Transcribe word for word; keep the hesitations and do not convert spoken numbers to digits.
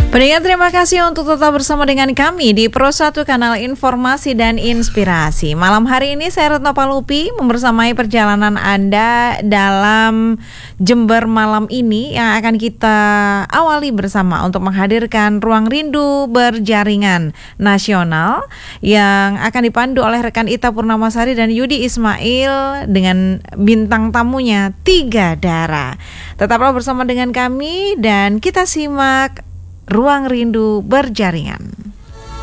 Pendengar, terima kasih untuk tetap bersama dengan kami di Pro satu Kanal Informasi dan Inspirasi. Malam hari ini saya Retno Palupi membersamai perjalanan Anda dalam Jember malam ini yang akan kita awali bersama untuk menghadirkan Ruang Rindu Berjaringan Nasional yang akan dipandu oleh rekan Ita Purnamasari dan Yudi Ismail dengan bintang tamunya Tiga Darah. Tetaplah bersama dengan kami dan kita simak Ruang Rindu Berjaringan.